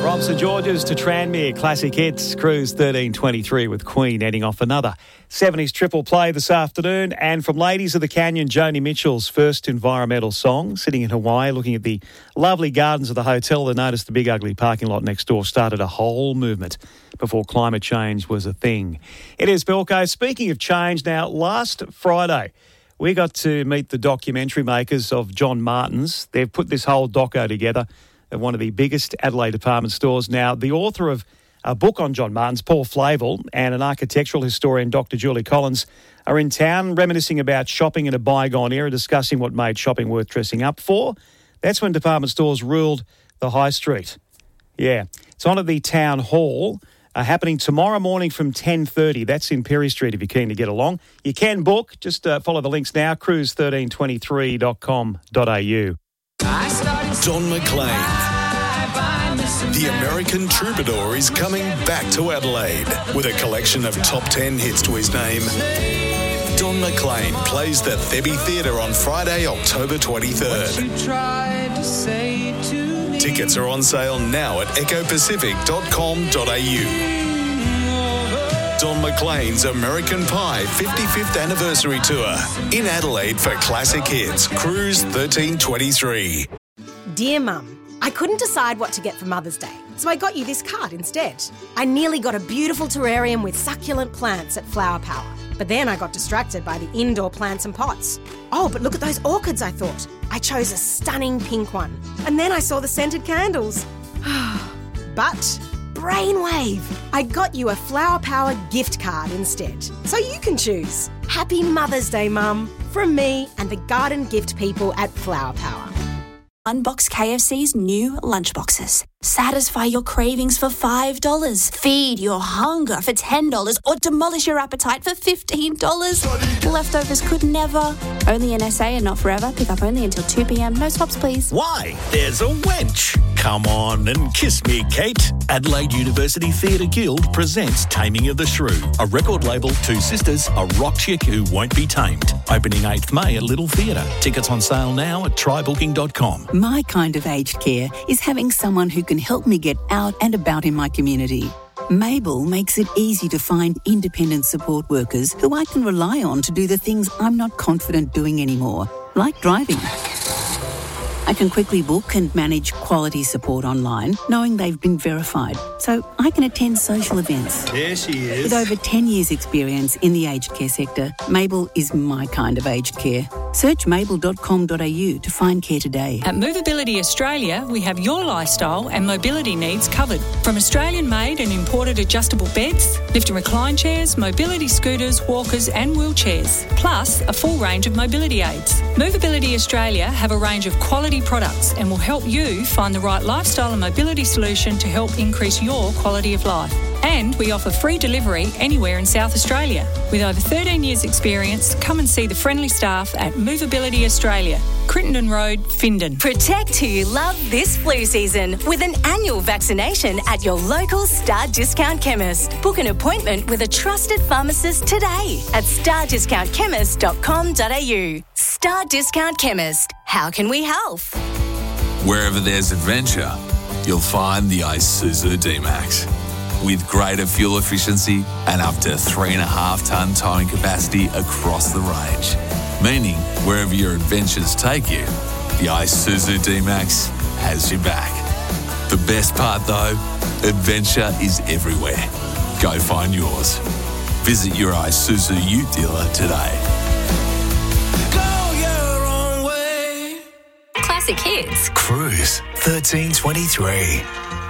From St George's to Tranmere, classic hits, Cruise 1323 with Queen heading off another 70s triple play this afternoon. And from Ladies of the Canyon, Joni Mitchell's first environmental song, sitting in Hawaii looking at the lovely gardens of the hotel. They noticed the big ugly parking lot next door started a whole movement before climate change was a thing. It is Belko. Speaking of change, now last Friday we got to meet the documentary makers of John Martin's. They've put this whole doco together at one of the biggest Adelaide department stores. Now, the author of a book on John Martin's, Paul Flavel, and an architectural historian, Dr. Julie Collins, are in town reminiscing about shopping in a bygone era, discussing what made shopping worth dressing up for. That's when department stores ruled the high street. Yeah, it's on at the Town Hall, happening tomorrow morning from 10:30. That's in Perry Street if you're keen to get along. You can book. Just follow the links now, cruise1323.com.au. Don McLean, the American troubadour, is coming back to Adelaide with a collection of top 10 hits to his name. Don McLean plays the Thebby Theatre on Friday, October 23rd. Tickets are on sale now at ecopacific.com.au. Don McLean's American Pie 55th Anniversary Tour in Adelaide for classic hits, Cruise 1323. Dear Mum, I couldn't decide what to get for Mother's Day, so I got you this card instead. I nearly got a beautiful terrarium with succulent plants at Flower Power, but then I got distracted by the indoor plants and pots. Oh, but look at those orchids, I thought. I chose a stunning pink one, and then I saw the scented candles. But brainwave! I got you a Flower Power gift card instead, so you can choose. Happy Mother's Day, Mum, from me and the garden gift people at Flower Power. Unbox KFC's new lunchboxes. Satisfy your cravings for $5. Feed your hunger for $10 or demolish your appetite for $15. Leftovers could never. Only in SA and not forever. Pick up only until 2 p.m. No swaps, please. Why? There's a wench. Come on and kiss me, Kate. Adelaide University Theatre Guild presents Taming of the Shrew, a record label, two sisters, a rock chick who won't be tamed. Opening 8th May at Little Theatre. Tickets on sale now at trybooking.com. My kind of aged care is having someone who can help me get out and about in my community. Mabel makes it easy to find independent support workers who I can rely on to do the things I'm not confident doing anymore, like driving. I can quickly book and manage quality support online, knowing they've been verified, so I can attend social events. There she is. With over 10 years' experience in the aged care sector, Mabel is my kind of aged care. Search mabel.com.au to find care today. At Movability Australia, we have your lifestyle and mobility needs covered. From Australian-made and imported adjustable beds, lift and recline chairs, mobility scooters, walkers and wheelchairs, plus a full range of mobility aids. Movability Australia have a range of quality products and will help you find the right lifestyle and mobility solution to help increase your quality of life. And we offer free delivery anywhere in South Australia. With over 13 years' experience, come and see the friendly staff at Movability Australia, Crittenden Road, Findon. Protect who you love this flu season with an annual vaccination at your local Star Discount Chemist. Book an appointment with a trusted pharmacist today at stardiscountchemist.com.au. Star Discount Chemist. How can we help? Wherever there's adventure, you'll find the Isuzu D-Max. With greater fuel efficiency and up to 3.5 tonne towing capacity across the range. Meaning, wherever your adventures take you, the Isuzu D-Max has your back. The best part though, adventure is everywhere. Go find yours. Visit your Isuzu Ute dealer today. Go your own way. Classic hits. Cruise 1323.